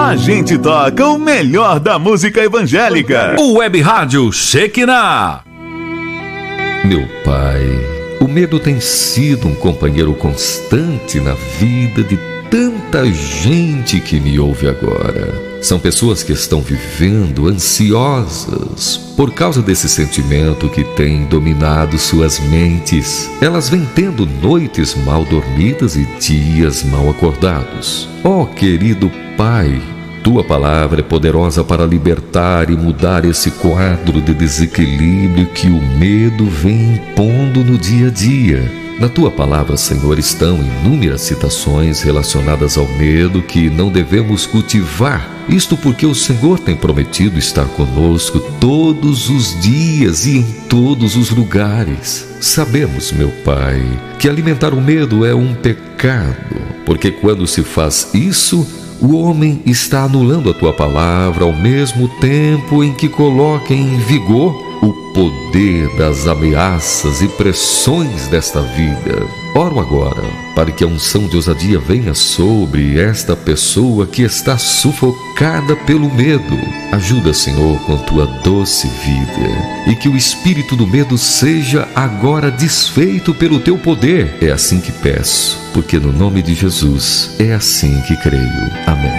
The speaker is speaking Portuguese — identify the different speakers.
Speaker 1: A gente toca o melhor da música evangélica.
Speaker 2: O Web Rádio Shekinah.
Speaker 3: Meu Pai, o medo tem sido um companheiro constante na vida de tanta gente que me ouve agora. São pessoas que estão vivendo ansiosas por causa desse sentimento que tem dominado suas mentes. Elas vêm tendo noites mal dormidas e dias mal acordados. Oh, querido Pai, Tua palavra é poderosa para libertar e mudar esse quadro de desequilíbrio que o medo vem impondo no dia a dia. Na Tua palavra, Senhor, estão inúmeras citações relacionadas ao medo que não devemos cultivar. Isto porque o Senhor tem prometido estar conosco todos os dias e em todos os lugares. Sabemos, meu Pai, que alimentar o medo é um pecado, porque quando se faz isso, o homem está anulando a Tua palavra ao mesmo tempo em que coloca em vigor o poder das ameaças e pressões desta vida. Oro agora para que a unção de ousadia venha sobre esta pessoa que está sufocada pelo medo. Ajuda, Senhor, com Tua doce vida, e que o espírito do medo seja agora desfeito pelo Teu poder. É assim que peço, porque no nome de Jesus é assim que creio. Amém.